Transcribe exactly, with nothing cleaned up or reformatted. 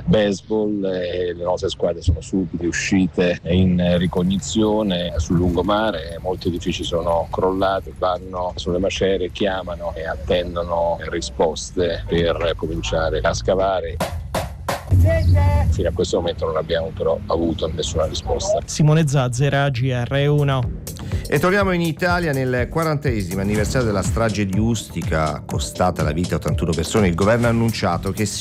baseball e le nostre squadre sono subito uscite in ricognizione sul lungomare. Molti edifici sono crollati, vanno sulle macerie, chiamano e attendono risposte per cominciare a scavare. Fino a questo momento non abbiamo però avuto nessuna risposta. Simone Zazzera, G R uno. E torniamo in Italia. Nel quarantesimo anniversario della strage di Ustica, costata la vita a ottantuno persone, il governo ha annunciato che si